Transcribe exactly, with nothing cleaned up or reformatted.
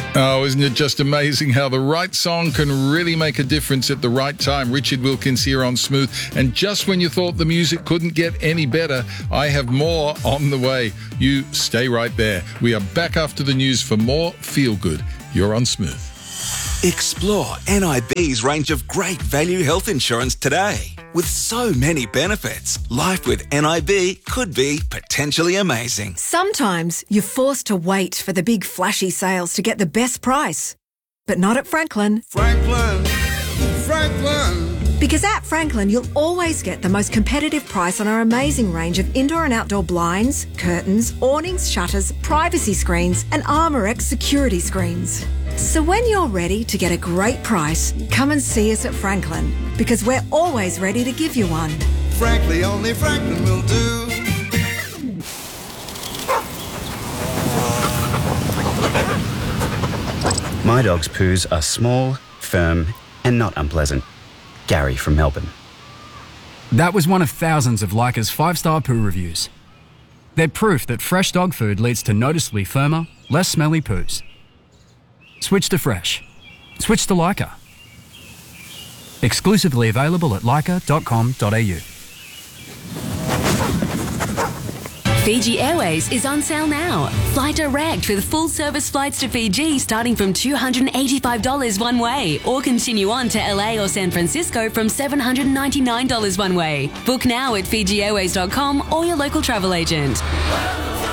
Oh, isn't it just amazing how the right song can really make a difference at the right time? Richard Wilkins here on Smooth. And just when you thought the music couldn't get any better, I have more on the way. You stay right there. We are back after the news for more Feel Good. You're on Smooth. Explore N I B's range of great value health insurance today. With so many benefits, life with N I B could be potentially amazing. Sometimes you're forced to wait for the big flashy sales to get the best price. But not at Franklin. Franklin, Franklin. Because at Franklin, you'll always get the most competitive price on our amazing range of indoor and outdoor blinds, curtains, awnings, shutters, privacy screens, and ArmorX security screens. So when you're ready to get a great price, come and see us at Franklin, because we're always ready to give you one. Frankly, only Franklin will do. My dog's poos are small, firm, and not unpleasant. Gary from Melbourne. That was one of thousands of Leica's five-star poo reviews. They're proof that fresh dog food leads to noticeably firmer, less smelly poos. Switch to Fresh. Switch to Leica. Exclusively available at leica dot com dot a u. Fiji Airways is on sale now. Fly direct with full-service flights to Fiji starting from two hundred eighty-five dollars one way, or continue on to L A or San Francisco from seven hundred ninety-nine dollars one way. Book now at fiji airways dot com or your local travel agent.